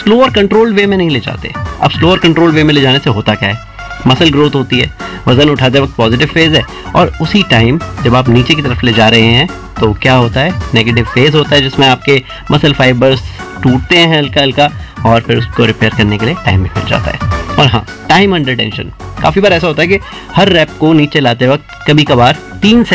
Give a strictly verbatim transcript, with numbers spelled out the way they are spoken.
Slow और controlled way में नहीं ले जाते। अब स्लो और कंट्रोल्ड वे में ले जाने से होता क्या है, मसल ग्रोथ होती है, वजन उठाते वक्त पॉजिटिव फेज है, और उसी टाइम जब आप नीचे की तरफ ले जा रहे हैं तो क्या होता है, नेगेटिव फेज होता है, जिसमें आपके मसल फाइबर्स टूटते हैं हल्का हल्का, और फिर उसको रिपेयर करने के लिए टाइम भी मिल जाता है। और हाँ, टाइम अंडर टेंशन, काफ़ी बार ऐसा होता है कि हर रैप को नीचे लाते वक्त कभी कभार तीन